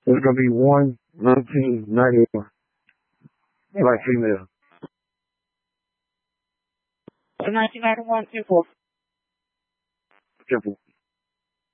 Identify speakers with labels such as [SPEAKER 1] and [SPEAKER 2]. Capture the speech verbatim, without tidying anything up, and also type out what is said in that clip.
[SPEAKER 1] It's gonna be one nineteen ninety one. Like female.
[SPEAKER 2] nineteen ninety-one, two four.
[SPEAKER 1] Simple.